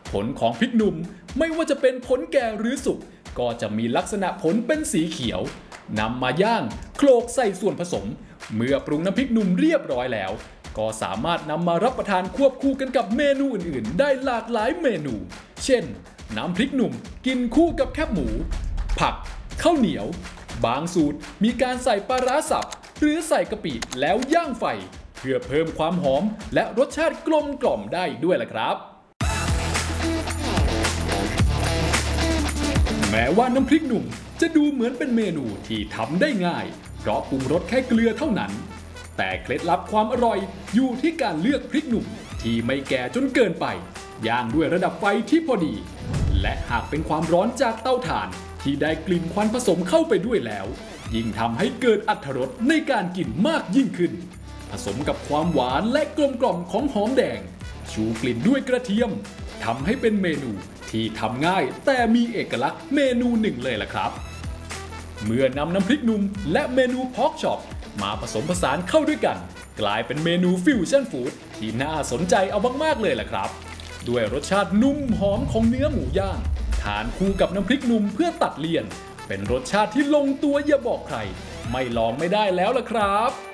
ผลของพริกหนุ่มไม่ว่าจะเป็นผลแก่หรือสุกก็จะมีลักษณะผลเป็นสีเขียวนำมาย่างโขลกใส่ส่วนผสมเมื่อปรุงน้ำพริกหนุ่มเรียบร้อยแล้วก็สามารถนำมารับประทานควบคู่กันกับเมนูอื่นๆได้หลากหลายเมนูเช่นน้ำพริกหนุ่มกินคู่กับแคบหมูผักข้าวเหนียวบางสูตรมีการใส่ปลาร้าสับหรือใส่กะปิแล้วย่างไฟเพื่อเพิ่มความหอมและรสชาติกลมกล่อมได้ด้วยล่ะครับแม้ว่าน้ำพริกหนุ่มจะดูเหมือนเป็นเมนูที่ทำได้ง่ายเพราะปรุงรสแค่เกลือเท่านั้นแต่เคล็ดลับความอร่อยอยู่ที่การเลือกพริกหนุ่มที่ไม่แก่จนเกินไปย่างด้วยระดับไฟที่พอดีและหากเป็นความร้อนจากเตาถ่านที่ได้กลิ่นควันผสมเข้าไปด้วยแล้วยิ่งทำให้เกิดอรรถรสในการกินมากยิ่งขึ้นผสมกับความหวานและกลมกล่อมของหอมแดงชูกลิ่นด้วยกระเทียมทำให้เป็นเมนูที่ทำง่ายแต่มีเอกลักษณ์เมนูหนึ่งเลยล่ะครับเมื่อนำน้ำพริกหนุ่มและเมนูพอกช็อปมาผสมผสานเข้าด้วยกันกลายเป็นเมนูฟิวชั่นฟู้ดที่น่าสนใจเอามากๆเลยล่ะครับด้วยรสชาตินุ่มหอมของเนื้อหมูย่างทานคู่กับน้ำพริกหนุ่มเพื่อตัดเลี่ยนเป็นรสชาติที่ลงตัวอย่าบอกใครไม่ลองไม่ได้แล้วล่ะครับ